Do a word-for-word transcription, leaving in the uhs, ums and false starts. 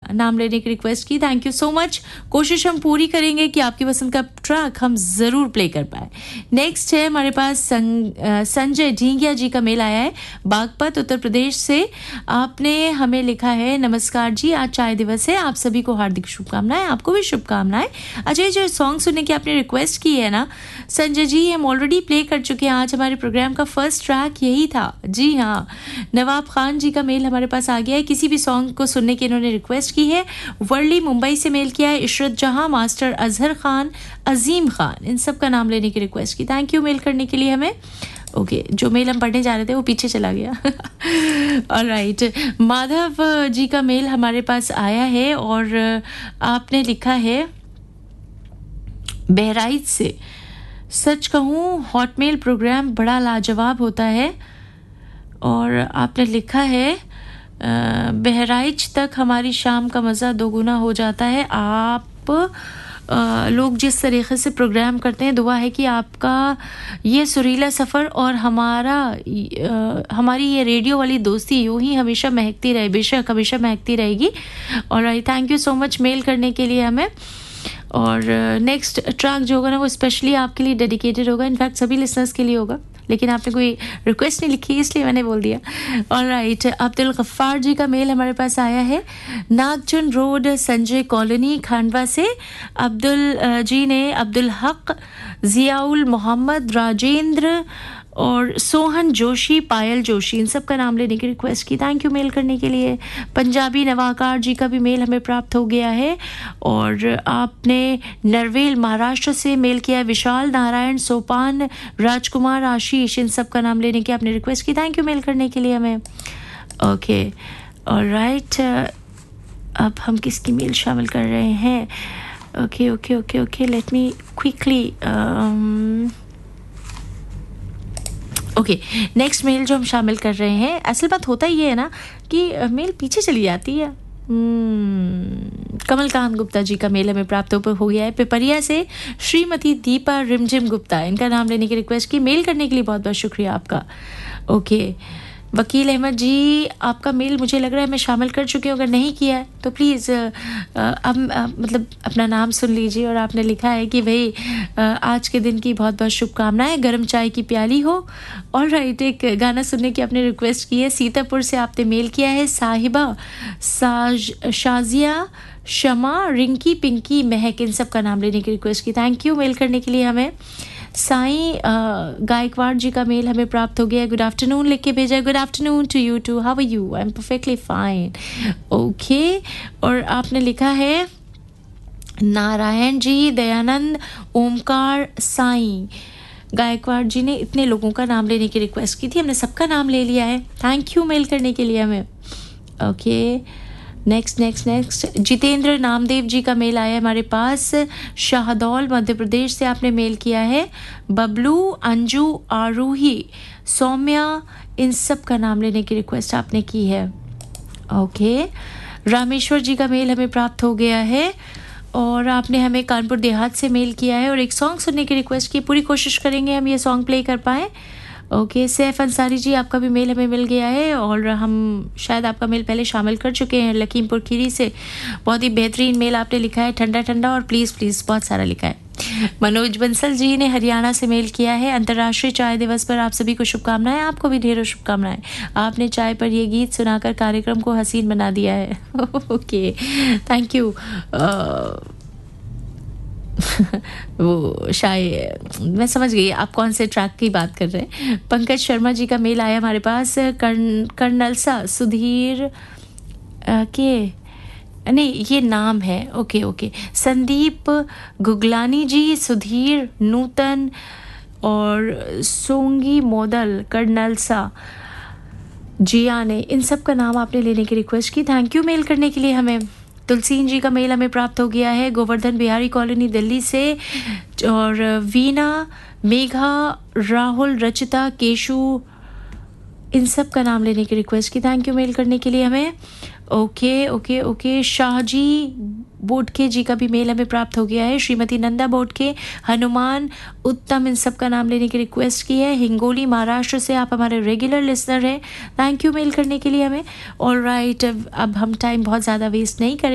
नाम लेने की रिक्वेस्ट की. Thank you so much. कोशिश हम पूरी करेंगे कि आपकी पसंद का ट्रैक हम ज़रूर प्ले कर पाए. नेक्स्ट है हमारे पास संजय ढींगिया जी का मेल आया है बागपत उत्तर प्रदेश से. आपने हमें लिखा है, नमस्कार जी, आज चाय दिवस है, आप सभी को हार्दिक शुभकामनाएं. आपको भी शुभकामनाएं. अच्छा, जो सॉन्ग सुनने की आपने रिक्वेस्ट की है ना संजय जी, हम ऑलरेडी प्ले कर चुके हैं. आज हमारे प्रोग्राम का फर्स्ट ट्रैक यही था. जी हाँ, नवाब खान जी का मेल हमारे पास आ गया है. किसी भी सॉन्ग को सुनने की इन्होंने रिक्वेस्ट की है. वर्ली मुंबई से मेल किया है. इशरत जहां, मास्टर अजहर खान, अजीम खान, इन सब का नाम लेने की रिक्वेस्ट की. थैंक यू मेल करने के लिए हमें. ओके okay, जो मेल हम पढ़ने जा रहे थे वो पीछे चला गया. ऑलराइट, माधव जी का मेल हमारे पास आया है और आपने लिखा है बहराइच से. सच कहूँ हॉटमेल प्रोग्राम बड़ा लाजवाब होता है. और आपने लिखा है बहराइच तक हमारी शाम का मज़ा दोगुना हो जाता है. आप आ, लोग जिस तरीक़े से प्रोग्राम करते हैं, दुआ है कि आपका ये सुरीला सफ़र और हमारा आ, हमारी ये रेडियो वाली दोस्ती यूँ ही हमेशा महकती रहे. बेशक हमेशा महकती रहेगी. और thank you so much mail करने के लिए हमें. और नेक्स्ट ट्रैक जो होगा ना वो स्पेशली आपके लिए डेडिकेटेड होगा. इनफैक्ट सभी लिसनर्स के लिए होगा, लेकिन आपने कोई रिक्वेस्ट नहीं लिखी इसलिए मैंने बोल दिया. ऑलराइट, अब्दुल गफ्फार जी का मेल हमारे पास आया है नागचुन रोड संजय कॉलोनी खांडवा से. अब्दुल जी ने अब्दुल हक, जियाउल मोहम्मद, राजेंद्र और सोहन जोशी, पायल जोशी, इन सब का नाम लेने की रिक्वेस्ट की. थैंक यू मेल करने के लिए. पंजाबी नवाकार जी का भी मेल हमें प्राप्त हो गया है. और आपने नरवेल महाराष्ट्र से मेल किया. विशाल, नारायण, सोपान, राजकुमार, आशीष, इन सब का नाम लेने की आपने रिक्वेस्ट की. थैंक यू मेल करने के लिए हमें. ओके, ऑलराइट, अब हम किसकी मेल शामिल कर रहे हैं? Okay okay okay okay let me quickly okay next mail जो हम शामिल कर रहे हैं, असल बात होता ही है ना कि मेल पीछे चली जाती है. hmm, कमलकांत गुप्ता जी का मेल हमें प्राप्त हो गया है पिपरिया से. श्रीमती दीपा रिमझिम गुप्ता, इनका नाम लेने की रिक्वेस्ट की. मेल करने के लिए बहुत बहुत शुक्रिया आपका. ओके, वकील अहमद जी, आपका मेल मुझे लग रहा है मैं शामिल कर चुकी हूँ. अगर नहीं किया है तो प्लीज़ अब मतलब अपना नाम सुन लीजिए. और आपने लिखा है कि भाई आज के दिन की बहुत बहुत शुभकामनाएं, गर्म चाय की प्याली हो. और राइट, एक गाना सुनने की आपने रिक्वेस्ट की है. सीतापुर से आपने मेल किया है. साहिबा, साज, शाजिया, शमा, रिंकी, पिंकी, महक, इन सब का नाम लेने की रिक्वेस्ट की. थैंक यू मेल करने के लिए हमें. साईं गायकवाड़ जी का मेल हमें प्राप्त हो गया. गुड आफ्टरनून लिख के भेजा. Good afternoon to you to. How are you? I am perfectly fine. Okay, और आपने लिखा है नारायण जी, दयानंद, ओमकार, साईं गायकवाड़ जी ने इतने लोगों का नाम लेने की रिक्वेस्ट की थी. हमने सबका नाम ले लिया है. थैंक यू मेल करने के लिए हमें. Okay, next next next Jitendra Namdev ji का मेल आया है हमारे पास. शाहदौल मध्य प्रदेश से आपने मेल किया है. बबलू, अंजू, आरूही, सौम्या, इन सब का नाम लेने की रिक्वेस्ट आपने की है. ओके, रामेश्वर जी का मेल हमें प्राप्त हो गया है. और आपने हमें कानपुर देहात से मेल किया है और एक सॉन्ग सुनने की रिक्वेस्ट की. पूरी कोशिश करेंगे हम ये सॉन्ग प्ले कर पाएँ. ओके, सैफ अंसारी जी, आपका भी मेल हमें मिल गया है और हम शायद आपका मेल पहले शामिल कर चुके हैं. लखीमपुर खीरी से बहुत ही बेहतरीन मेल आपने लिखा है. ठंडा ठंडा और प्लीज़ प्लीज़ बहुत सारा लिखा है. मनोज बंसल जी ने हरियाणा से मेल किया है. अंतर्राष्ट्रीय चाय दिवस पर आप सभी को शुभकामनाएं. आपको भी ढेरों शुभकामनाएं. आपने चाय पर ये गीत सुनाकर कार्यक्रम को हसीन बना दिया है. Okay, thank you. वो शायद मैं समझ गई आप कौन से ट्रैक की बात कर रहे हैं. पंकज शर्मा जी का मेल आया हमारे पास. कर्न कर्नलसा सुधीर के नहीं, ये नाम है. ओके ओके संदीप गुगलानी जी, सुधीर, नूतन और सोंगी मोदल, कर्नलसा, जिया ने, इन सब का नाम आपने लेने की रिक्वेस्ट की. थैंक यू मेल करने के लिए हमें. तुलसीन जी का मेल हमें प्राप्त हो गया है गोवर्धन बिहारी कॉलोनी दिल्ली से. और वीना, मेघा, राहुल, रचिता, केशु, इन सब का नाम लेने की रिक्वेस्ट की. थैंक यू मेल करने के लिए हमें. ओके ओके ओके शाहजी बोडके जी का भी मेल हमें प्राप्त हो गया है. श्रीमती नंदा बोडके, हनुमान, उत्तम, इन सब का नाम लेने की रिक्वेस्ट की है. हिंगोली महाराष्ट्र से आप हमारे रेगुलर लिसनर हैं. थैंक यू मेल करने के लिए हमें. ऑल राइट, अब हम टाइम बहुत ज़्यादा वेस्ट नहीं करें.